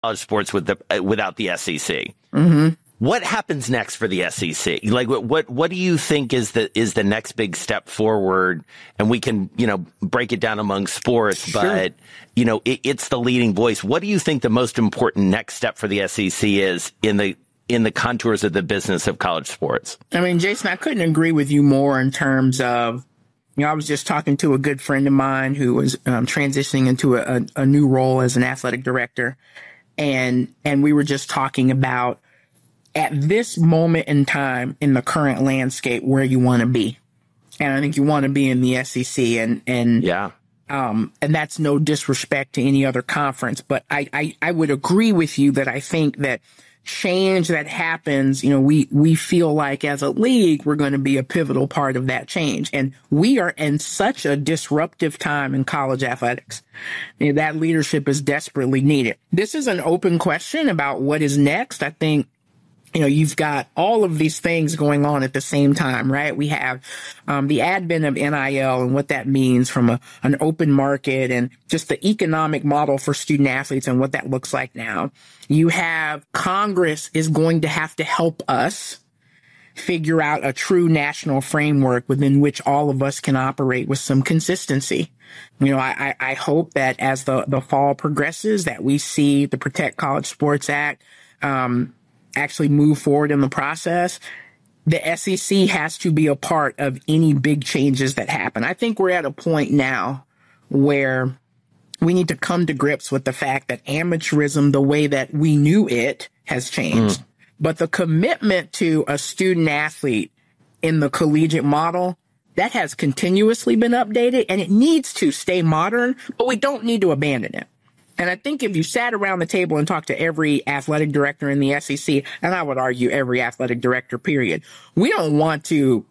college sports without the SEC. Mm-hmm. What happens next for the SEC? Like, what do you think is the next big step forward? And we can, break it down among sports, Sure. but, it's the leading voice. What do you think the most important next step for the SEC is in the contours of the business of college sports? I mean, Jason, I couldn't agree with you more in terms of, I was just talking to a good friend of mine who was transitioning into a new role as an athletic director. And we were just talking about at this moment in time in the current landscape where you want to be. And I think you want to be in the SEC and that's no disrespect to any other conference. But I would agree with you that I think that change that happens, we feel like as a league, we're going to be a pivotal part of that change. And we are in such a disruptive time in college athletics. That leadership is desperately needed. This is an open question about what is next. I think, you've got all of these things going on at the same time, right? We have the advent of NIL and what that means from an open market and just the economic model for student athletes and what that looks like now. You have Congress is going to have to help us figure out a true national framework within which all of us can operate with some consistency. I hope that as the fall progresses, that we see the Protect College Sports Act actually move forward in the process. The SEC has to be a part of any big changes that happen. I think we're at a point now where we need to come to grips with the fact that amateurism, the way that we knew it, has changed. But the commitment to a student athlete in the collegiate model, that has continuously been updated, and it needs to stay modern, but we don't need to abandon it. And I think if you sat around the table and talked to every athletic director in the SEC, and I would argue every athletic director, period, we don't want to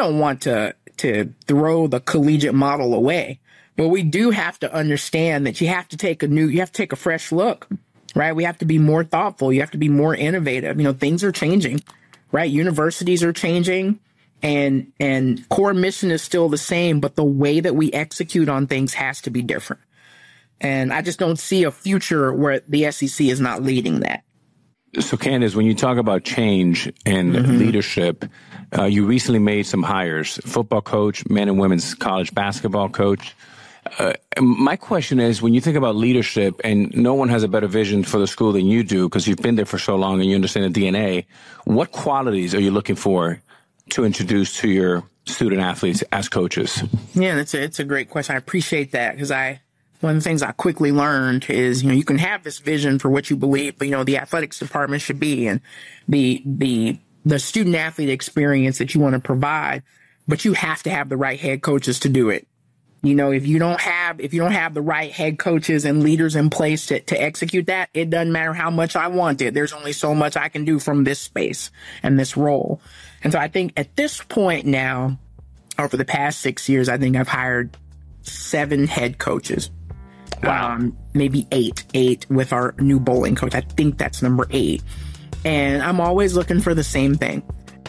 throw the collegiate model away. But we do have to understand that you have to take a fresh look, right? We have to be more thoughtful. You have to be more innovative. Things are changing, right? Universities are changing and core mission is still the same, but the way that we execute on things has to be different. And I just don't see a future where the SEC is not leading that. So, Candace, when you talk about change and leadership, you recently made some hires, football coach, men and women's college basketball coach. My question is, when you think about leadership, and no one has a better vision for the school than you do because you've been there for so long and you understand the DNA, what qualities are you looking for to introduce to your student athletes as coaches? Yeah, it's a great question. I appreciate that because one of the things I quickly learned is, you can have this vision for what you believe, but, the athletics department should be and the student athlete experience that you want to provide, but you have to have the right head coaches to do it. If you don't have the right head coaches and leaders in place to execute that, it doesn't matter how much I want it. There's only so much I can do from this space and this role. And so I think at this point now, over the past 6 years, I think I've hired 7 head coaches. Wow. Maybe eight with our new bowling coach. I think that's number 8. And I'm always looking for the same thing.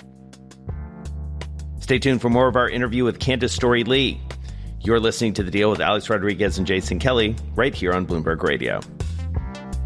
Stay tuned for more of our interview with Candace Storey-Lee. You're listening to The Deal with Alex Rodriguez and Jason Kelly right here on Bloomberg Radio.